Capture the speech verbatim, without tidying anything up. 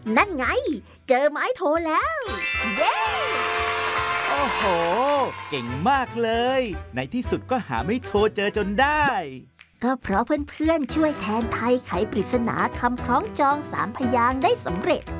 นั่นไงเจอไม้โทแล้วเย้โอ้โหเก่งมากเลยในที่สุดก็หาไม่โทรเจอจนได้ก็เพราะเพื่อนๆช่วยแทนไทยไขปริศนาคำคล้องจองสามพยางค์ได้สำเร็จ